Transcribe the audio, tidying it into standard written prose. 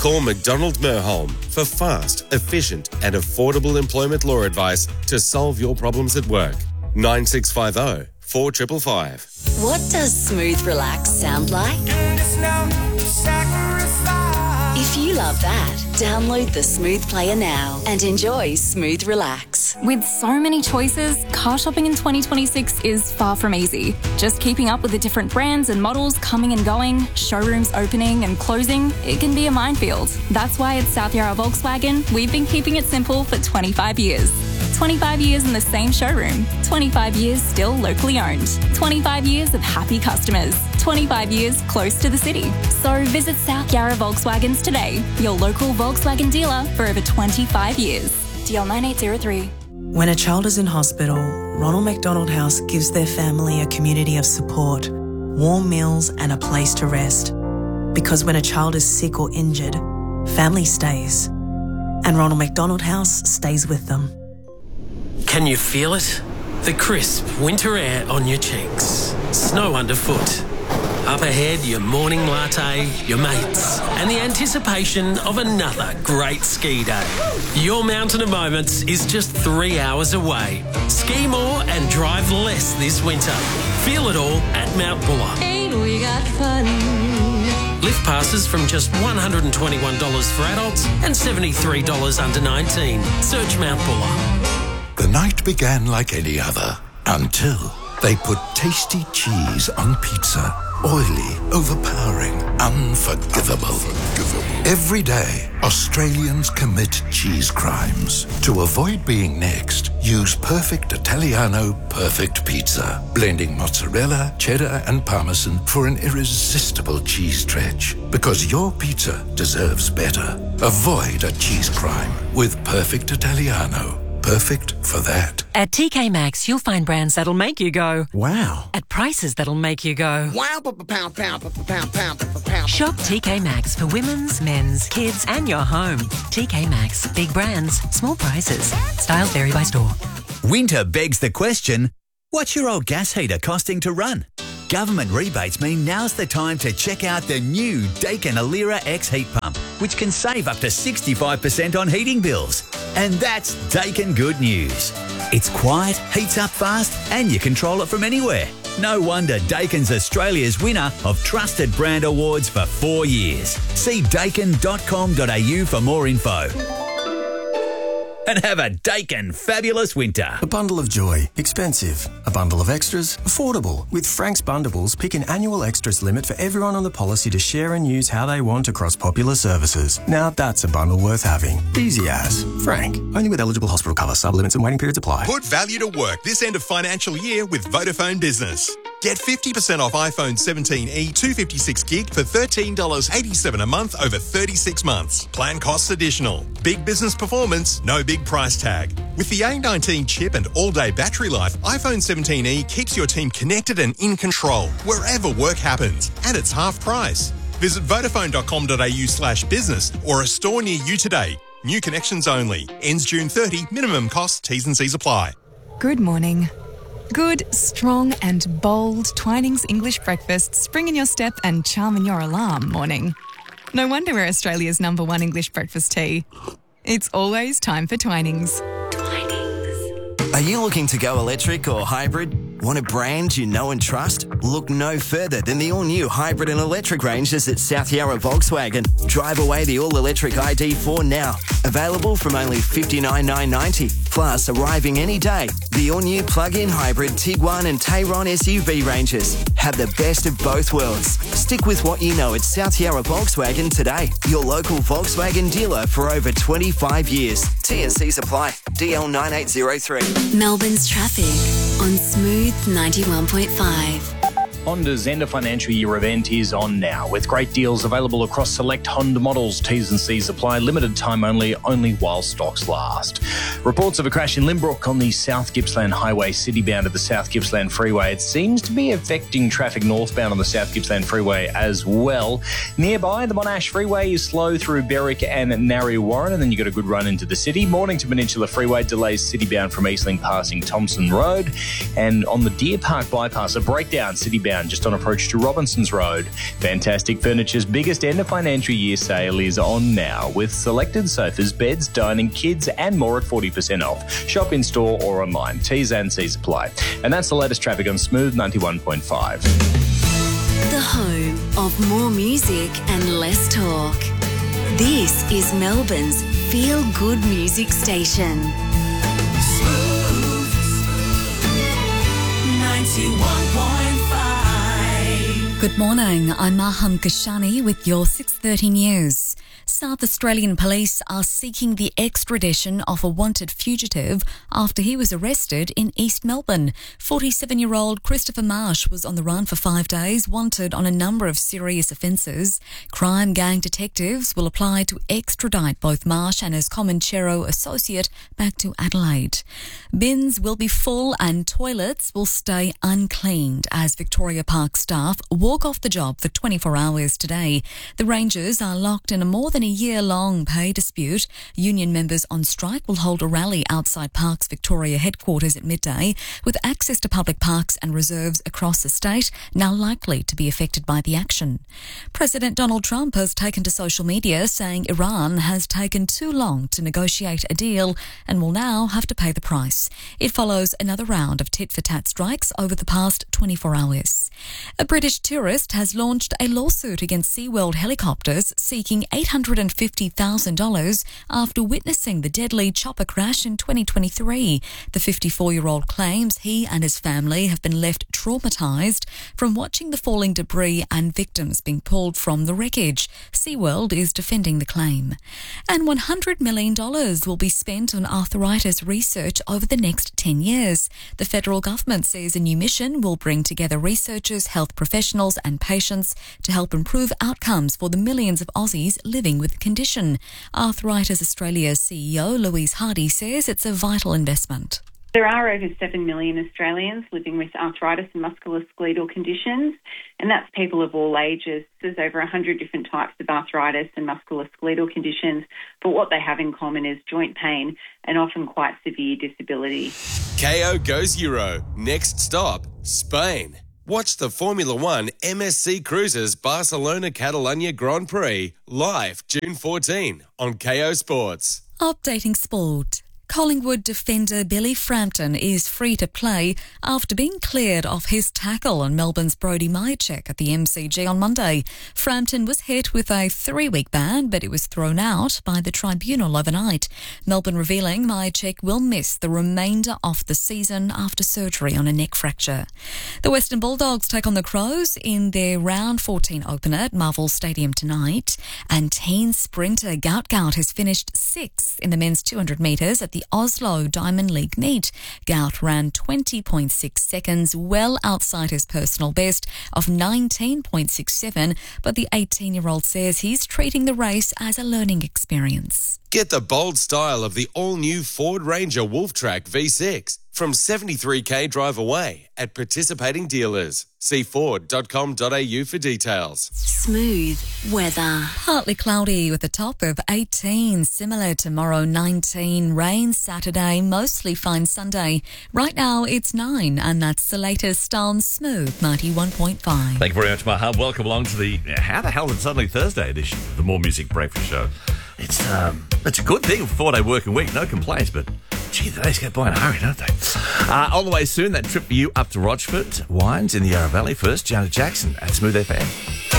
Call McDonald Merholm for fast, efficient and affordable employment law advice to solve your problems at work. 9650 4555. What does Smooth Relax sound like? If you love that, download the Smooth Player now and enjoy Smooth Relax. With so many choices, car shopping in 2026 is far from easy. Just keeping up with the different brands and models coming and going, showrooms opening and closing, it can be a minefield. That's why at South Yarra Volkswagen, we've been keeping it simple for 25 years. 25 years in the same showroom, 25 years still locally owned, 25 years of happy customers, 25 years close to the city. So visit South Yarra Volkswagens today, your local Volkswagen dealer for over 25 years. DL 9803. When a child is in hospital, Ronald McDonald House gives their family a community of support, warm meals and a place to rest. Because when a child is sick or injured, family stays. And Ronald McDonald House stays with them. Can you feel it? The crisp winter air on your cheeks, snow underfoot. Up ahead, your morning latte, your mates, and the anticipation of another great ski day. Your Mountain of Moments is just 3 hours away. Ski more and drive less this winter. Feel it all at Mount Buller. Ain't we got fun? Lift passes from just $121 for adults and $73 under 19. Search Mount Buller. The night began like any other until they put tasty cheese on pizza. Oily, overpowering, unforgivable. Every day, Australians commit cheese crimes. To avoid being next, use Perfect Italiano Perfect Pizza, blending mozzarella, cheddar and parmesan for an irresistible cheese stretch. Because your pizza deserves better. Avoid a cheese crime with Perfect Italiano. Perfect for that. At TK Maxx, you'll find brands that'll make you go, wow. At prices that'll make you go, wow, pow. Shop TK Maxx for women's, men's, kids and your home. TK Maxx. Big brands, small prices. Styles vary by store. Winter begs the question, what's your old gas heater costing to run? Government rebates mean now's the time to check out the new Daikin Alira X heat pump, which can save up to 65% on heating bills. And that's Daikin good news. It's quiet, heats up fast, and you control it from anywhere. No wonder Daikin's Australia's winner of Trusted Brand Awards for 4 years. See daikin.com.au for more info. And have a Daikin fabulous winter. A bundle of joy, expensive. A bundle of extras, affordable. With Frank's Bundables, pick an annual extras limit for everyone on the policy to share and use how they want across popular services. Now that's a bundle worth having. Easy as. Frank. Only with eligible hospital cover. Sublimits and waiting periods apply. Put value to work this end of financial year with Vodafone Business. Get 50% off iPhone 17e 256 gig for $13.87 a month over 36 months. Plan costs additional. Big business performance, no big price tag. With the A19 chip and all-day battery life, iPhone 17e keeps your team connected and in control wherever work happens. And it's half price. Visit vodafone.com.au/business or a store near you today. New connections only. Ends June 30. Minimum cost. T's and C's apply. Good morning. Good, strong and bold Twinings English breakfast spring in your step and charm in your alarm morning. No wonder we're Australia's #1 English breakfast tea. It's always time for Twinings. Are you looking to go electric or hybrid? Want a brand you know and trust? Look no further than the all-new hybrid and electric ranges at South Yarra Volkswagen. Drive away the all-electric ID4 now. Available from only $59,990. Plus, arriving any day, the all-new plug-in hybrid Tiguan and Tayron SUV ranges. Have the best of both worlds. Stick with what you know at South Yarra Volkswagen today. Your local Volkswagen dealer for over 25 years. T&Cs apply. DL 9803. Melbourne's traffic on Smooth 91.5. Honda's end of financial year event is on now, with great deals available across select Honda models. T's and C's apply. Limited time only while stocks last. Reports of a crash in Limbrook on the South Gippsland Highway, city-bound at the South Gippsland Freeway. It seems to be affecting traffic northbound on the South Gippsland Freeway as well. Nearby, the Monash Freeway is slow through Berwick and Narre Warren, and then you got a good run into the city. Mornington Peninsula Freeway delays city-bound from Eastling passing Thompson Road. And on the Deer Park bypass, a breakdown city-bound Town, just on approach to Robinson's Road. Fantastic Furniture's biggest end of financial year sale is on now, with selected sofas, beds, dining, kids and more at 40% off. Shop in store or online. T's and C's apply. And that's the latest traffic on Smooth 91.5. The home of more music and less talk. This is Melbourne's feel-good music station. Smooth 91.5. Good morning, I'm Maham Kashani with your 6:30 news. South Australian police are seeking the extradition of a wanted fugitive after he was arrested in East Melbourne. 47-year-old Christopher Marsh was on the run for 5 days, wanted on a number of serious offences. Crime gang detectives will apply to extradite both Marsh and his Comanchero associate back to Adelaide. Bins will be full and toilets will stay uncleaned as Victoria Park staff walk off the job for 24 hours today. The Rangers are locked in a more than a year-long pay dispute. Union members on strike will hold a rally outside Parks Victoria headquarters at midday, with access to public parks and reserves across the state now likely to be affected by the action. President Donald Trump has taken to social media saying Iran has taken too long to negotiate a deal and will now have to pay the price. It follows another round of tit-for-tat strikes over the past 24 hours. A British tourist has launched a lawsuit against SeaWorld helicopters seeking $850,000 after witnessing the deadly chopper crash in 2023. The 54-year-old claims he and his family have been left traumatised from watching the falling debris and victims being pulled from the wreckage. SeaWorld is defending the claim. And $100 million will be spent on arthritis research over the next 10 years. The federal government says a new mission will bring together researchers, health professionals and patients to help improve outcomes for the millions of Aussies living with the condition. Arthritis Australia's CEO Louise Hardy says it's a vital investment. There are over 7 million Australians living with arthritis and musculoskeletal conditions, and that's people of all ages. There's over 100 different types of arthritis and musculoskeletal conditions, but what they have in common is joint pain and often quite severe disability. KO goes Euro. Next stop, Spain. Watch the Formula One MSC Cruises Barcelona Catalunya Grand Prix live June 14 on KO Sports. Updating sport. Collingwood defender Billy Frampton is free to play after being cleared of his tackle on Melbourne's Brody Myercheck at the MCG on Monday. Frampton was hit with a 3-week ban, but it was thrown out by the tribunal overnight. Melbourne revealing Myercheck will miss the remainder of the season after surgery on a neck fracture. The Western Bulldogs take on the Crows in their round 14 opener at Marvel Stadium tonight. And teen sprinter Gout Gout has finished 6th in the men's 200 metres at the Oslo Diamond League meet. Gout ran 20.6 seconds, well outside his personal best of 19.67, but the 18-year-old says he's treating the race as a learning experience. Get the bold style of the all-new Ford Ranger Wolftrack V6 from $73,000 drive away at participating dealers. See Ford.com.au for details. Smooth weather. Partly cloudy with a top of 18, similar tomorrow 19. Rain Saturday, mostly fine Sunday. Right now it's 9, and that's the latest on Smooth 91.5. Thank you very much, Maham. Welcome along to the How the Hell Did Suddenly Thursday edition of the More Music Breakfast Show. It's a good thing for 4-day working week, no complaints, but gee, the days go by in a hurry, don't they? On the way soon, that trip for you up to Rochford, Wines in the Yarra Valley. First, Janet Jackson at Smooth FM.